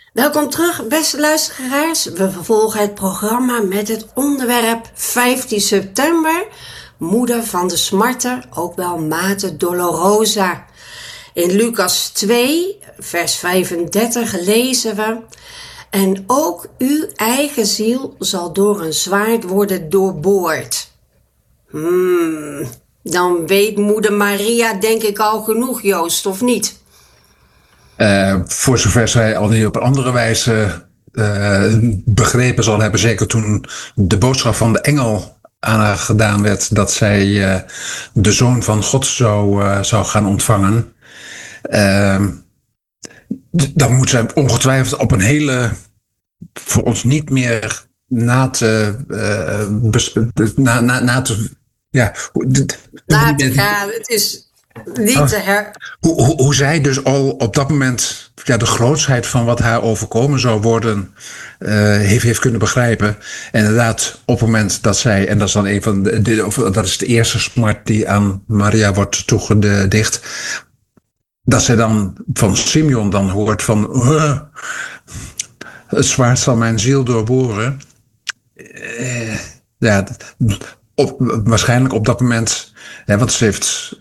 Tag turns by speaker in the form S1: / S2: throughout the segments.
S1: Welkom terug, beste luisteraars. We vervolgen het programma met het onderwerp 15 september. Moeder van de smarter, ook wel Mater Dolorosa. In Lucas 2, vers 35 lezen we: En ook uw eigen ziel zal door een zwaard worden doorboord. Dan weet moeder Maria denk ik al genoeg, Joost, of niet?
S2: Voor zover zij al niet op een andere wijze begrepen zal hebben, zeker toen de boodschap van de engel aan haar gedaan werd dat zij de Zoon van God zou gaan ontvangen, dan moet zij ongetwijfeld op een hele, voor ons niet meer laten
S1: gaan. Het is niet te
S2: hoe zij dus al op dat moment de grootsheid van wat haar overkomen zou worden heeft kunnen begrijpen. En inderdaad, op het moment dat zij, en dat is dan dat is de eerste smart die aan Maria wordt toegedicht, dat zij dan van Simeon dan hoort van het zwaard zal mijn ziel doorboren. Waarschijnlijk op dat moment, want ze heeft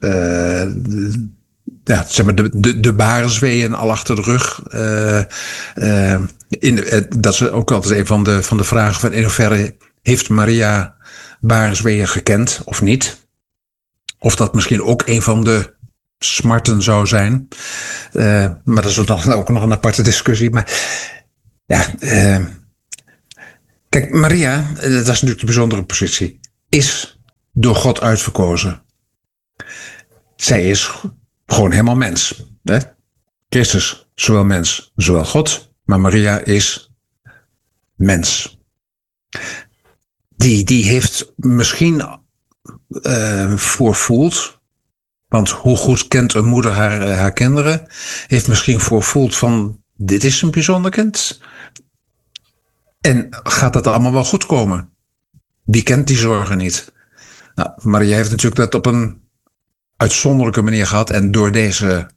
S2: zeg maar de barensweeën al achter de rug. Dat is ook altijd een van de vragen van in hoeverre heeft Maria barensweeën gekend of niet? Of dat misschien ook een van de smarten zou zijn. Maar dat is dan ook nog een aparte discussie. Maar kijk, Maria, dat is natuurlijk de bijzondere positie, is door God uitverkozen. Zij is gewoon helemaal mens. Hè? Christus, zowel mens, zowel God. Maar Maria is mens. Die heeft misschien voorvoeld, want hoe goed kent een moeder haar kinderen, heeft misschien voorvoeld van dit is een bijzonder kind. En gaat dat allemaal wel goed komen? Wie kent die zorgen niet? Nou, Maria heeft natuurlijk dat op een uitzonderlijke manier gehad. En door deze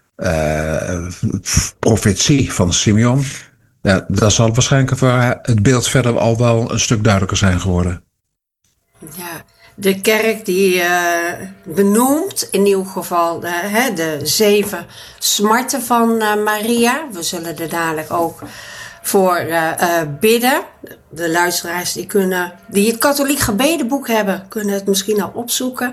S2: profetie van Simeon, dat zal waarschijnlijk voor haar het beeld verder al wel een stuk duidelijker zijn geworden.
S1: Ja, de kerk die benoemt in ieder geval de 7 smarten van Maria. We zullen er dadelijk ook voor bidden. De luisteraars die het katholiek gebedenboek hebben, kunnen het misschien al opzoeken.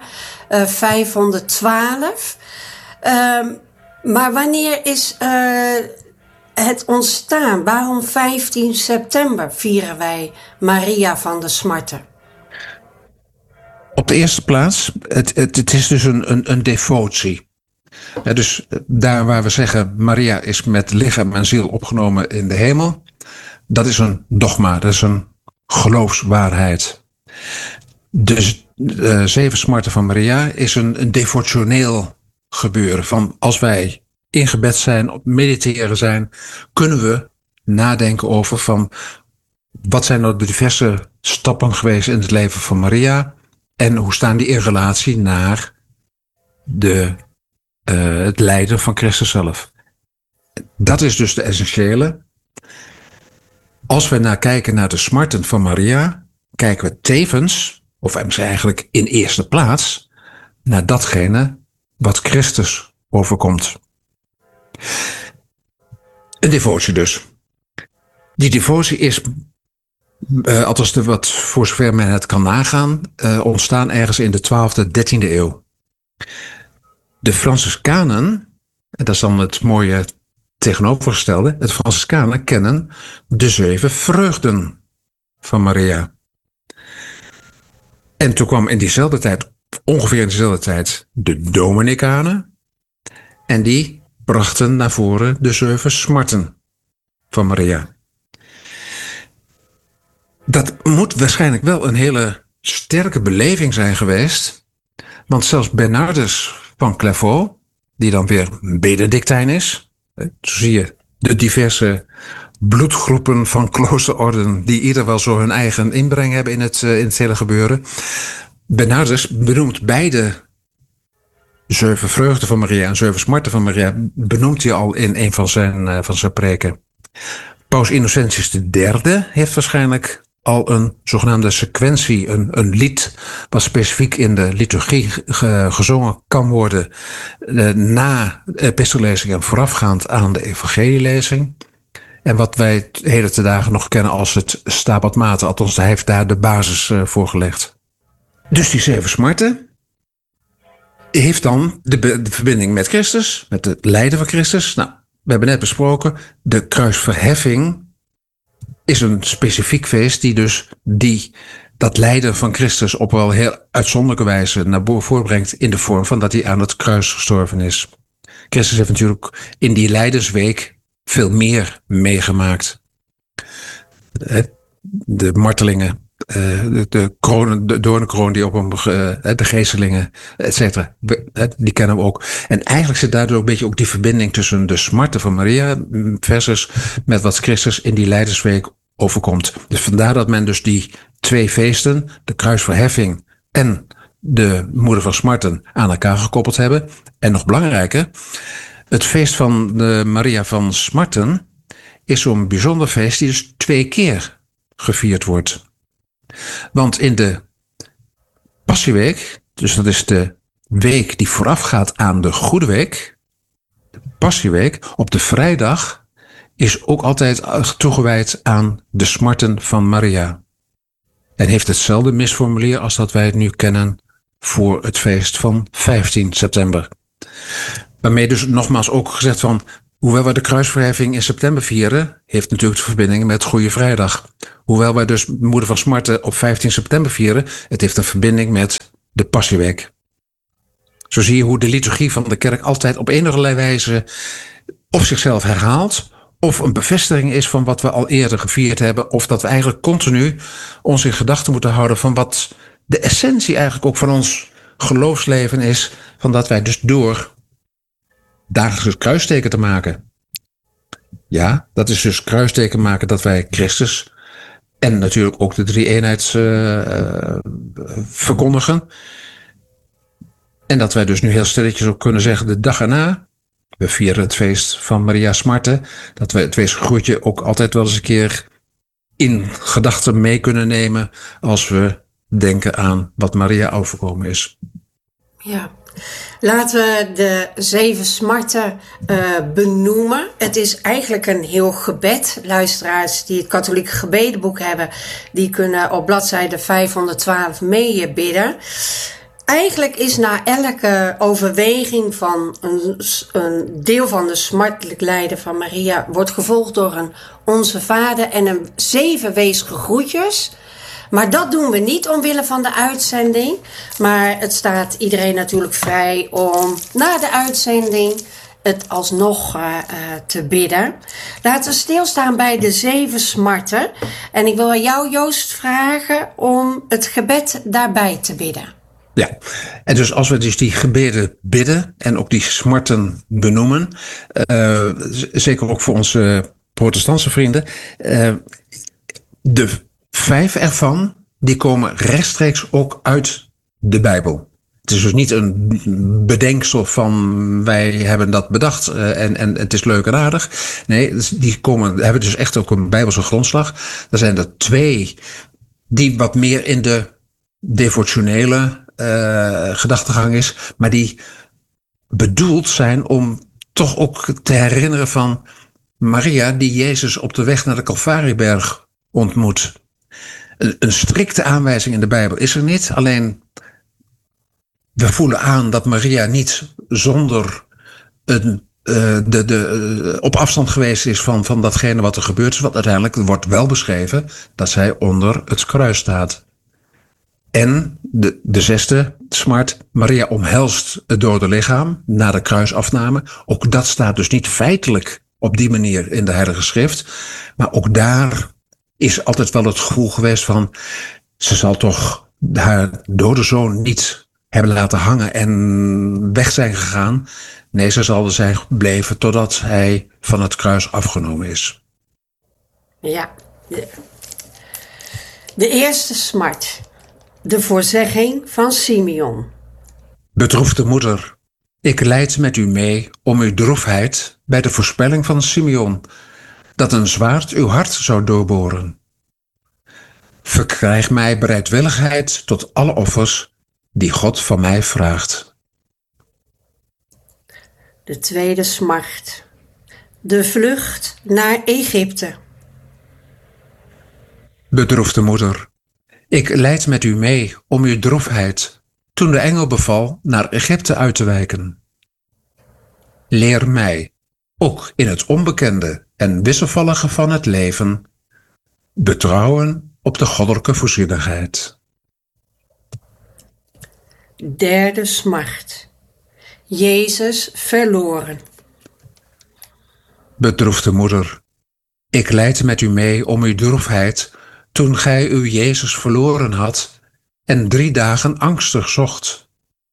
S1: 512. Maar wanneer is het ontstaan? Waarom 15 september vieren wij Maria van de smarten?
S2: Op de eerste plaats, het is dus een devotie. Ja, dus daar waar we zeggen Maria is met lichaam en ziel opgenomen in de hemel, dat is een dogma, dat is een geloofswaarheid. Dus 7 smarten van Maria is een devotioneel gebeuren. Van als wij in gebed zijn, op mediteren zijn, kunnen we nadenken over van wat zijn nou de diverse stappen geweest in het leven van Maria en hoe staan die in relatie naar het lijden van Christus zelf. Dat is dus de essentiële. Als we kijken naar de smarten van Maria, kijken we tevens, of eigenlijk in eerste plaats, naar datgene wat Christus overkomt. Een devotie dus. Die devotie is, althans wat voor zover men het kan nagaan, ontstaan ergens in de 12e, 13e eeuw. De Franciscanen, en dat is dan het mooie tegenovergestelde, het Franciscanen kennen de 7 vreugden van Maria. En toen kwam in diezelfde tijd, ongeveer in dezelfde tijd, de Dominicanen. En die brachten naar voren de 7 smarten van Maria. Dat moet waarschijnlijk wel een hele sterke beleving zijn geweest. Want zelfs Bernardus van Clairvaux, die dan weer Benedictijn is. Zo zie je de diverse bloedgroepen van kloosterorden die ieder wel zo hun eigen inbreng hebben in het hele gebeuren. Bernardus benoemt beide 7 vreugden van Maria en 7 smarten van Maria, benoemt hij al in een van zijn preken. Paus Innocentius III heeft waarschijnlijk al een zogenaamde sequentie, een lied wat specifiek in de liturgie gezongen kan worden na epistellezing en voorafgaand aan de evangelielezing. En wat wij de hele te dagen nog kennen als het Stabat Mater, althans hij heeft daar de basis voor gelegd. Dus die 7 smarten heeft dan de verbinding met Christus, met het lijden van Christus. Nou, we hebben net besproken, de kruisverheffing is een specifiek feest die dus dat lijden van Christus op wel heel uitzonderlijke wijze naar voren brengt in de vorm van dat hij aan het kruis gestorven is. Christus heeft natuurlijk in die lijdensweek veel meer meegemaakt. De martelingen, de doornenkroon die op hem, de geeselingen, et cetera. Die kennen we ook. En eigenlijk zit daardoor een beetje ook die verbinding tussen de smarten van Maria versus met wat Christus in die lijdensweek overkomt. Dus vandaar dat men dus die 2 feesten, de kruisverheffing en de moeder van smarten, aan elkaar gekoppeld hebben. En nog belangrijker, het feest van de Maria van Smarten is zo'n bijzonder feest die dus 2 keer gevierd wordt. Want in de Passieweek, dus dat is de week die voorafgaat aan de Goede Week, de Passieweek, op de vrijdag is ook altijd toegewijd aan de smarten van Maria. En heeft hetzelfde misformulier als dat wij het nu kennen voor het feest van 15 september. Waarmee dus nogmaals ook gezegd van, hoewel we de kruisverheffing in september vieren, heeft natuurlijk de verbinding met Goede Vrijdag. Hoewel wij dus Moeder van Smarten op 15 september vieren, het heeft een verbinding met de Passieweek. Zo zie je hoe de liturgie van de kerk altijd op enige wijze of zichzelf herhaalt, of een bevestiging is van wat we al eerder gevierd hebben, of dat we eigenlijk continu ons in gedachten moeten houden van wat de essentie eigenlijk ook van ons geloofsleven is, van dat wij dus door dagelijks het kruisteken te maken. Ja, dat is dus kruisteken maken dat wij Christus en natuurlijk ook de drie-eenheid verkondigen. En dat wij dus nu heel stilletjes ook kunnen zeggen, de dag erna, we vieren het feest van Maria Smarten, dat we het weesgroetje ook altijd wel eens een keer in gedachten mee kunnen nemen als we denken aan wat Maria overkomen is.
S1: Ja. Laten we de 7 smarten benoemen. Het is eigenlijk een heel gebed. Luisteraars die het katholieke gebedenboek hebben, die kunnen op bladzijde 512 mee bidden. Eigenlijk is na elke overweging van een deel van de smartelijk lijden van Maria, wordt gevolgd door een Onze Vader en een 7 weesige groetjes. Maar dat doen we niet omwille van de uitzending. Maar het staat iedereen natuurlijk vrij om na de uitzending het alsnog te bidden. Laten we stilstaan bij de 7 smarten. En ik wil aan jou, Joost, vragen om het gebed daarbij te bidden.
S2: Ja, en dus als we dus die gebeden bidden en ook die smarten benoemen, zeker ook voor onze protestantse vrienden, de 5 ervan, die komen rechtstreeks ook uit de Bijbel. Het is dus niet een bedenksel van wij hebben dat bedacht en het is leuk en aardig. Nee, die hebben dus echt ook een Bijbelse grondslag. Er zijn er 2 die wat meer in de devotionele gedachtegang is, maar die bedoeld zijn om toch ook te herinneren van Maria die Jezus op de weg naar de Calvarieberg ontmoet. Een strikte aanwijzing in de Bijbel is er niet, alleen we voelen aan dat Maria niet zonder op afstand geweest is van datgene wat er gebeurd is, want uiteindelijk wordt wel beschreven dat zij onder het kruis staat. En de 6e smart, Maria omhelst het dode lichaam na de kruisafname. Ook dat staat dus niet feitelijk op die manier in de Heilige Schrift. Maar ook daar is altijd wel het gevoel geweest van, ze zal toch haar dode zoon niet hebben laten hangen en weg zijn gegaan. Nee, ze zal er zijn gebleven totdat hij van het kruis afgenomen is.
S1: Ja, de eerste smart. De voorzegging van Simeon.
S2: Bedroefde moeder, ik lijd met u mee om uw droefheid bij de voorspelling van Simeon. dat een zwaard uw hart zou doorboren. Verkrijg mij bereidwilligheid tot alle offers die God van mij vraagt.
S1: De tweede smart. De vlucht naar Egypte.
S2: Bedroefde moeder, ik lijd met u mee om uw droefheid, toen de engel beval naar Egypte uit te wijken. Leer mij, ook in het onbekende en wisselvallige van het leven, betrouwen op de goddelijke voorzienigheid.
S1: Derde smart. Jezus verloren.
S2: Bedroefde moeder, ik lijd met u mee om uw droefheid, toen gij uw Jezus verloren had en 3 dagen angstig zocht.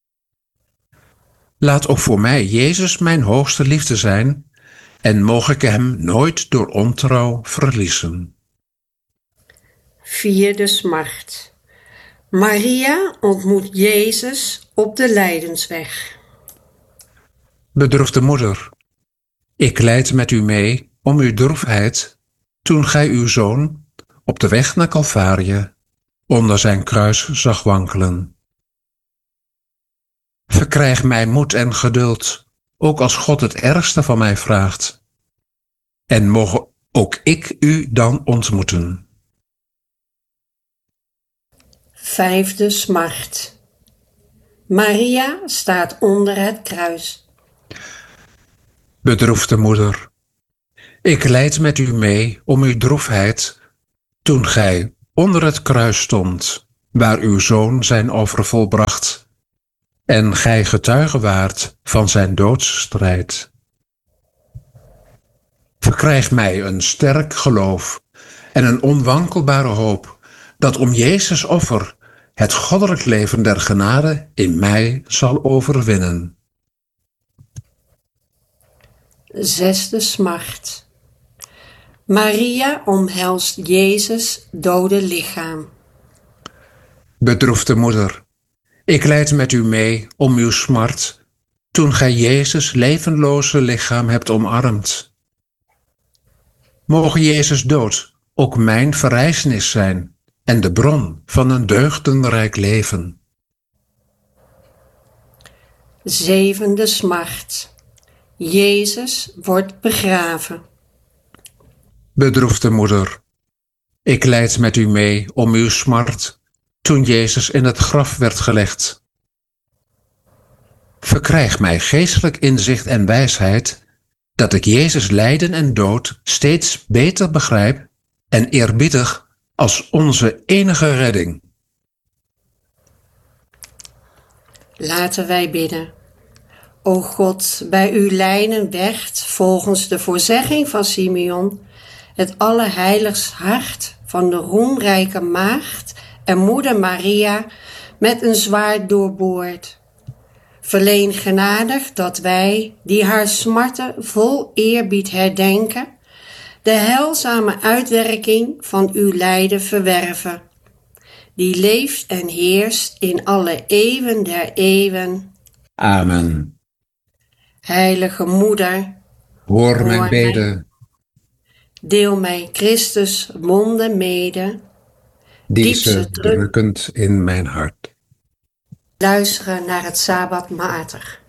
S2: Laat ook voor mij Jezus mijn hoogste liefde zijn en moge ik hem nooit door ontrouw verliezen.
S1: Vierde smart. Maria ontmoet Jezus op de lijdensweg.
S2: Bedroefde moeder, ik lijd met u mee om uw droefheid, toen gij uw zoon op de weg naar Calvarië onder zijn kruis zag wankelen. Verkrijg mij moed en geduld, ook als God het ergste van mij vraagt. En moge ook ik u dan ontmoeten.
S1: Vijfde smart. Maria staat onder het kruis.
S2: Bedroefde moeder, ik lijd met u mee om uw droefheid, toen gij onder het kruis stond, waar uw zoon zijn offer volbracht, en gij getuige waart van zijn doodsstrijd. Verkrijg mij een sterk geloof en een onwankelbare hoop, dat om Jezus offer het goddelijk leven der genade in mij zal overwinnen.
S1: Zesde smart. Maria omhelst Jezus' dode lichaam.
S2: Bedroefde moeder, ik lijd met u mee om uw smart, toen gij Jezus' levenloze lichaam hebt omarmd. Moge Jezus dood ook mijn verrijzenis zijn en de bron van een deugdenrijk leven.
S1: Zevende smart. Jezus wordt begraven.
S2: Bedroefde moeder, ik lijd met u mee om uw smart, toen Jezus in het graf werd gelegd. Verkrijg mij geestelijk inzicht en wijsheid, dat ik Jezus lijden en dood steeds beter begrijp en eerbiedig als onze enige redding.
S1: Laten wij bidden. O God, bij uw lijnen werd, volgens de voorzegging van Simeon, het allerheiligst hart van de roemrijke maagd en moeder Maria met een zwaard doorboord. Verleen genadig dat wij, die haar smarten vol eerbied herdenken, de heilzame uitwerking van uw lijden verwerven, die leeft en heerst in alle eeuwen der eeuwen.
S2: Amen.
S1: Heilige Moeder,
S2: Hoor mijn bede,
S1: deel mij Christus wonden mede,
S2: diepste drukkend in mijn hart.
S1: luisteren naar het Sabbat Mater.